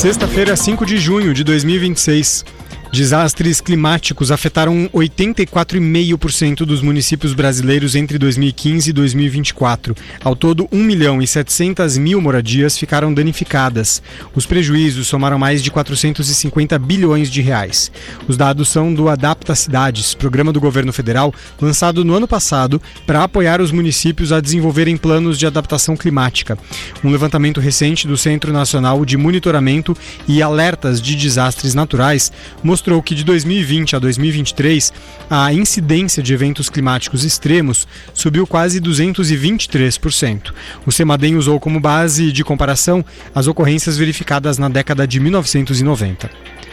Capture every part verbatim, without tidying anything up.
Sexta-feira, cinco de junho de dois mil e vinte e seis. Desastres climáticos afetaram oitenta e quatro vírgula cinco por cento dos municípios brasileiros entre dois mil e quinze e dois mil e vinte e quatro. Ao todo, um milhão e setecentas mil moradias ficaram danificadas. Os prejuízos somaram mais de quatrocentos e cinquenta bilhões de reais. Os dados são do Adapta Cidades, programa do governo federal lançado no ano passado para apoiar os municípios a desenvolverem planos de adaptação climática. Um levantamento recente do Centro Nacional de Monitoramento e Alertas de Desastres Naturais mostrou mostrou que de dois mil e vinte a dois mil e vinte e três, a incidência de eventos climáticos extremos subiu quase duzentos e vinte e três por cento. O CEMADEM usou como base de comparação as ocorrências verificadas na década de mil novecentos e noventa.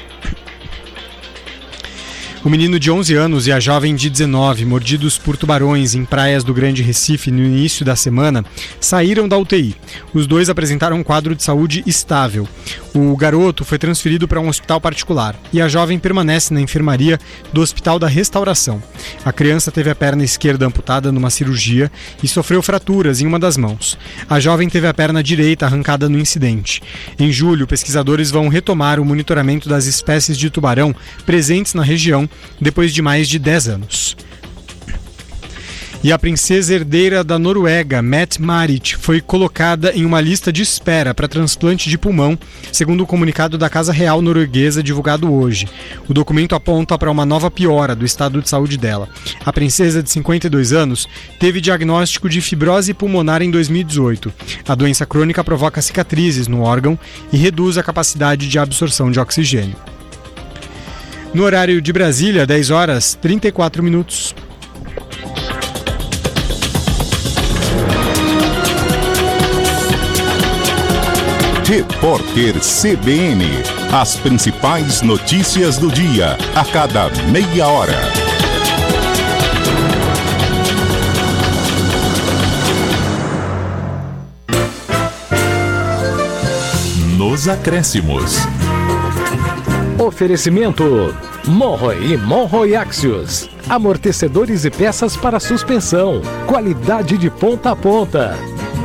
O menino de onze anos e a jovem de dezenove, mordidos por tubarões em praias do Grande Recife no início da semana, saíram da U T I. Os dois apresentaram um quadro de saúde estável. O garoto foi transferido para um hospital particular e a jovem permanece na enfermaria do Hospital da Restauração. A criança teve a perna esquerda amputada numa cirurgia e sofreu fraturas em uma das mãos. A jovem teve a perna direita arrancada no incidente. Em julho, pesquisadores vão retomar o monitoramento das espécies de tubarão presentes na região depois de mais de dez anos. E a princesa herdeira da Noruega, Mette-Marit, foi colocada em uma lista de espera para transplante de pulmão, segundo o comunicado da Casa Real norueguesa divulgado hoje. O documento aponta para uma nova piora do estado de saúde dela. A princesa, de cinquenta e dois anos, teve diagnóstico de fibrose pulmonar em dois mil e dezoito. A doença crônica provoca cicatrizes no órgão e reduz a capacidade de absorção de oxigênio. No horário de Brasília, dez horas e trinta e quatro minutos. Repórter C B N. As principais notícias do dia, a cada meia hora. Nos acréscimos. Oferecimento Monroe e Monroe Axios. Amortecedores e peças para suspensão. Qualidade de ponta a ponta.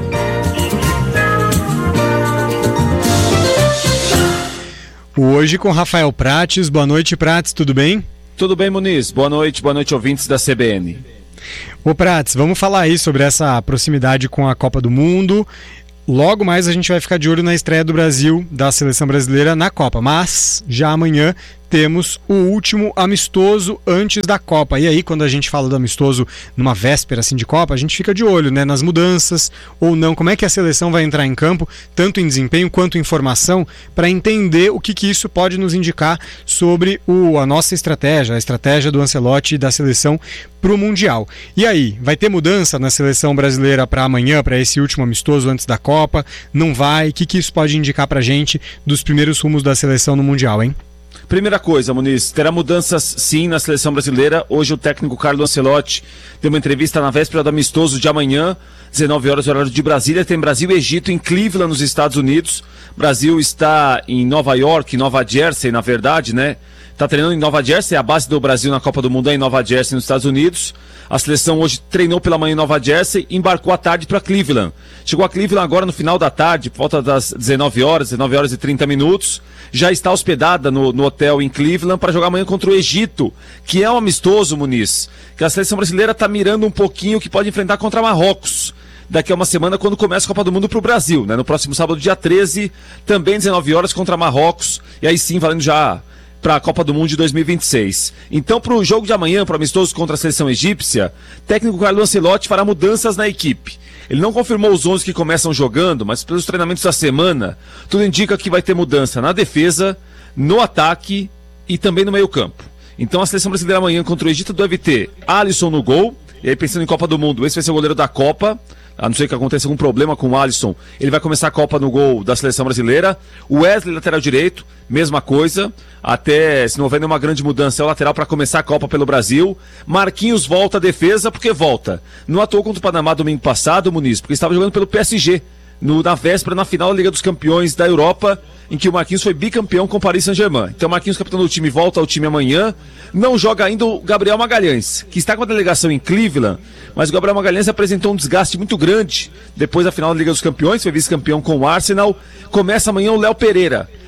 Hoje com Rafael Prates. Boa noite, Prates, tudo bem? Tudo bem, Muniz. Boa noite, boa noite, ouvintes da C B N. Ô, Prates, vamos falar aí sobre essa proximidade com a Copa do Mundo. Logo mais a gente vai ficar de olho na estreia do Brasil, da seleção brasileira na Copa, mas já amanhã temos o último amistoso antes da Copa. E aí, quando a gente fala do amistoso numa véspera assim de Copa, a gente fica de olho, né, nas mudanças ou não, como é que a seleção vai entrar em campo, tanto em desempenho quanto em formação, para entender o que, que isso pode nos indicar sobre o, a nossa estratégia, a estratégia do Ancelotti e da seleção para o Mundial. E aí, vai ter mudança na seleção brasileira para amanhã, para esse último amistoso antes da Copa? Não vai? O que, que isso pode indicar para a gente dos primeiros rumos da seleção no Mundial, hein? Primeira coisa, Muniz, terá mudanças sim na seleção brasileira. Hoje o técnico Carlo Ancelotti deu uma entrevista na véspera do amistoso de amanhã, dezenove horas, horário de Brasília. Tem Brasil e Egito em Cleveland, nos Estados Unidos. Brasil está em Nova York, Nova Jersey, na verdade, né? Está treinando em Nova Jersey, a base do Brasil na Copa do Mundo é em Nova Jersey, nos Estados Unidos. A seleção hoje treinou pela manhã em Nova Jersey e embarcou à tarde para Cleveland. Chegou a Cleveland agora no final da tarde, por volta das dezenove horas, dezenove horas e trinta minutos. Já está hospedada no, no hotel em Cleveland para jogar amanhã contra o Egito, que é um amistoso, Muniz, que a seleção brasileira está mirando um pouquinho que pode enfrentar contra Marrocos daqui a uma semana, quando começa a Copa do Mundo para o Brasil, né? No próximo sábado, dia treze, também dezenove horas contra Marrocos, e aí sim valendo já para a Copa do Mundo de dois mil e vinte e seis. Então, para o jogo de amanhã, para o amistoso contra a seleção egípcia, técnico Carlo Ancelotti fará mudanças na equipe. Ele não confirmou os onze que começam jogando, mas pelos treinamentos da semana, tudo indica que vai ter mudança na defesa, no ataque e também no meio-campo. Então, a seleção brasileira amanhã contra o Egito deve ter Alisson no gol, e aí pensando em Copa do Mundo, esse vai ser o goleiro da Copa. A não ser que aconteça algum problema com o Alisson, ele vai começar a Copa no gol da seleção brasileira. O Wesley, lateral direito, mesma coisa. Até, se não houver nenhuma grande mudança, é o lateral para começar a Copa pelo Brasil. Marquinhos volta à defesa, porque volta. Não atuou contra o Panamá domingo passado, Muniz, porque estava jogando pelo P S G. No, na véspera, na final da Liga dos Campeões da Europa, em que o Marquinhos foi bicampeão com o Paris Saint-Germain. Então o Marquinhos, capitão do time, volta ao time amanhã. Não joga ainda o Gabriel Magalhães, que está com a delegação em Cleveland, mas o Gabriel Magalhães apresentou um desgaste muito grande depois da final da Liga dos Campeões, foi vice-campeão com o Arsenal. Começa amanhã o Léo Pereira,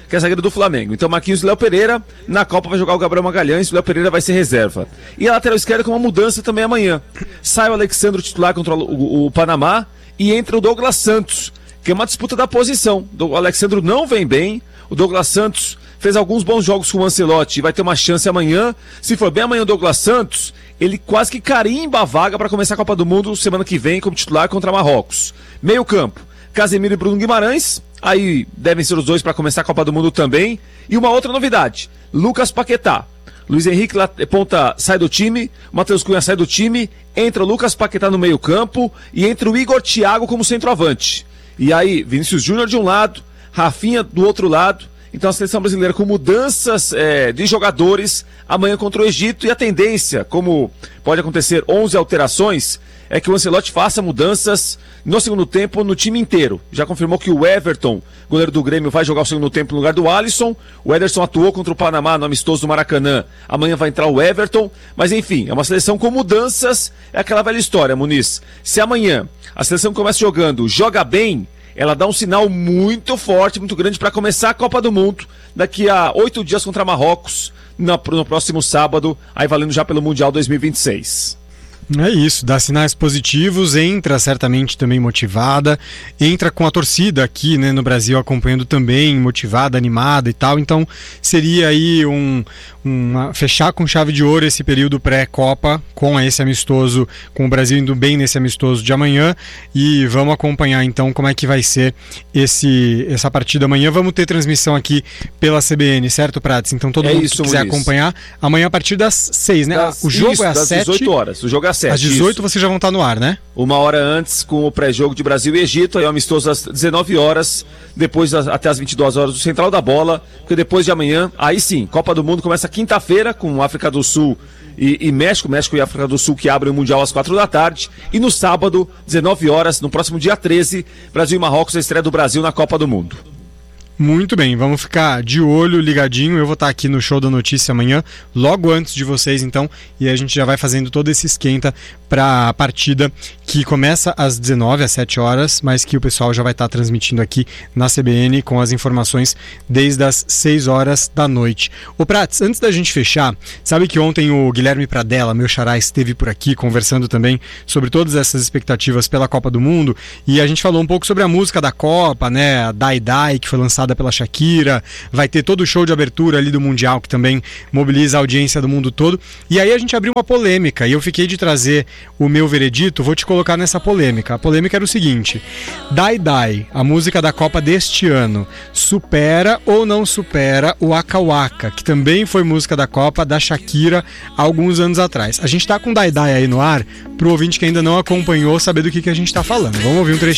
que é zagueiro do Flamengo. Então Marquinhos e Léo Pereira, na Copa vai jogar o Gabriel Magalhães, o Léo Pereira vai ser reserva. E a lateral esquerda com uma mudança também amanhã. Sai o Alexandre titular contra o, o, o Panamá e entra o Douglas Santos, que é uma disputa da posição. O Alexandre não vem bem, o Douglas Santos fez alguns bons jogos com o Ancelotti e vai ter uma chance amanhã. Se for bem amanhã o Douglas Santos, ele quase que carimba a vaga para começar a Copa do Mundo semana que vem como titular contra Marrocos. Meio campo, Casemiro e Bruno Guimarães, aí devem ser os dois para começar a Copa do Mundo também. E uma outra novidade, Lucas Paquetá. Luiz Henrique ponta sai do time, Matheus Cunha sai do time, entra o Lucas Paquetá no meio campo e entra o Igor Thiago como centroavante. E aí, Vinícius Júnior de um lado, Rafinha do outro lado. Então a seleção brasileira com mudanças é, de jogadores amanhã contra o Egito, e a tendência, como pode acontecer onze alterações, é que o Ancelotti faça mudanças no segundo tempo no time inteiro. Já confirmou que o Everton, goleiro do Grêmio, vai jogar o segundo tempo no lugar do Alisson. O Ederson atuou contra o Panamá no amistoso do Maracanã. Amanhã vai entrar o Everton. Mas enfim, é uma seleção com mudanças. É aquela velha história, Muniz. Se amanhã a seleção começa jogando, joga bem, ela dá um sinal muito forte, muito grande para começar a Copa do Mundo daqui a oito dias contra Marrocos, no, no próximo sábado, aí valendo já pelo Mundial dois mil e vinte e seis. É isso, dá sinais positivos, entra certamente também motivada, entra com a torcida aqui, né, no Brasil acompanhando também, motivada, animada e tal, então seria aí um, uma, fechar com chave de ouro esse período pré-Copa com esse amistoso, com o Brasil indo bem nesse amistoso de amanhã, e vamos acompanhar então como é que vai ser esse, essa partida amanhã. Vamos ter transmissão aqui pela C B N, certo, Prates? Então todo é mundo isso, que quiser Muniz. Acompanhar, amanhã a partir das seis, né? Das, o jogo isso, é às das sete. dezoito horas, o jogo é às sete. Às dezoito isso. vocês já vão estar no ar, né? Uma hora antes, com o pré-jogo de Brasil e Egito, aí o amistoso às dezenove horas, depois até às vinte e duas horas do Central da Bola, porque depois de amanhã, aí sim, Copa do Mundo começa quinta-feira com África do Sul e, e México, México e África do Sul, que abrem o Mundial às quatro da tarde, e no sábado, dezenove horas, no próximo dia treze, Brasil e Marrocos, a estreia do Brasil na Copa do Mundo. Muito bem, vamos ficar de olho, ligadinho. Eu vou estar aqui no Show da Notícia amanhã, logo antes de vocês, então, e a gente já vai fazendo todo esse esquenta para a partida que começa às dezenove, às sete horas, mas que o pessoal já vai estar transmitindo aqui na C B N com as informações desde as seis horas da noite. Ô Prats, antes da gente fechar, sabe que ontem o Guilherme Pradella, meu xará, esteve por aqui conversando também sobre todas essas expectativas pela Copa do Mundo, e a gente falou um pouco sobre a música da Copa, né, a Dai Dai, que foi lançada pela Shakira, vai ter todo o show de abertura ali do Mundial, que também mobiliza a audiência do mundo todo, e aí a gente abriu uma polêmica, e eu fiquei de trazer o meu veredito, vou te colocar nessa polêmica. A polêmica era o seguinte: Dai Dai, a música da Copa deste ano, supera ou não supera o Waka Waka, que também foi música da Copa da Shakira há alguns anos atrás? A gente tá com Dai Dai aí no ar, pro ouvinte que ainda não acompanhou saber do que, que a gente tá falando. Vamos ouvir um trechinho.